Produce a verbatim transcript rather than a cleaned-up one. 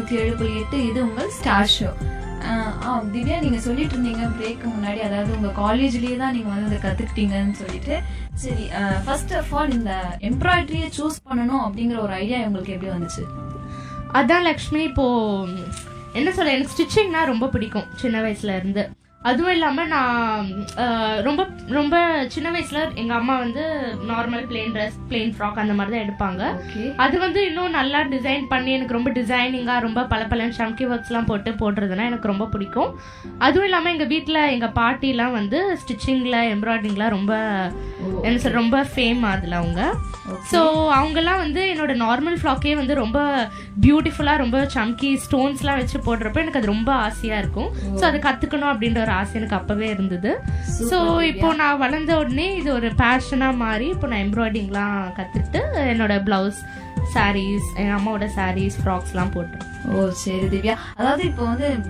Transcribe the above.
நூத்தி ஏழு புள்ளி எட்டு இது உங்கள் ஸ்டார் ஷோ. திவ்யா, நீங்க சொல்லிட்டு இருந்தீங்க பிரேக்கு முன்னாடி, அதாவது உங்க காலேஜ்லயே தான் நீங்க வந்து இதை கத்துக்கிட்டீங்கன்னு சொல்லிட்டு. சரி, ஃபர்ஸ்ட் ஆஃப் ஆல் இந்த எம்ப்ராய்டரியை சூஸ் பண்ணணும் அப்படிங்கிற ஒரு ஐடியா உங்களுக்கு எப்படி வந்துச்சு? அதான் லக்ஷ்மி, இப்போ என்ன சொல்ல, எனக்கு ஸ்டிச்சிங்னா ரொம்ப பிடிக்கும் சின்ன வயசுல இருந்து. அதுவும் இல்லாமல் நான் ரொம்ப ரொம்ப சின்ன வயசுல எங்கள் அம்மா வந்து normal plain dress, plain frock அந்த மாதிரி தான் எடுப்பாங்க. அது வந்து இன்னும் நல்லா டிசைன் பண்ணி எனக்கு ரொம்ப டிசைனிங்காக ரொம்ப பல பல சம்கி ஒர்க்ஸ்லாம் போட்டு போடுறதுனா எனக்கு ரொம்ப பிடிக்கும். அதுவும் இல்லாமல் எங்கள் வீட்டில் எங்கள் பாட்டிலாம் வந்து ஸ்டிச்சிங்கில் எம்ப்ராய்டிங்லாம் ரொம்ப என்ன சொல்ற ரொம்ப ஃபேம் அதில் அவங்க. ஸோ அவங்கெல்லாம் வந்து என்னோட நார்மல் ஃப்ராக்கே வந்து ரொம்ப பியூட்டிஃபுல்லாக ரொம்ப சம்கி ஸ்டோன்ஸ்லாம் வச்சு போடுறப்ப எனக்கு அது ரொம்ப ஆசையாக இருக்கும். ஸோ அதை கற்றுக்கணும் அப்படின்ற ஒரு ஆசை எனக்கு அப்பவே இருந்தது. ஸோ இப்போ நான் வளர்ந்த உடனே இது ஒரு பேஷனா மாறி இப்போ நான் எம்ப்ராய்டிங்லாம் கத்துட்டு என்னோட பிளவுஸ், சாரீஸ், என் அம்மாவோட சாரீஸ், ஃப்ராக்ஸ்லாம் போட்டேன். ஓ சரி திவ்யா, அதாவது இப்போ வந்து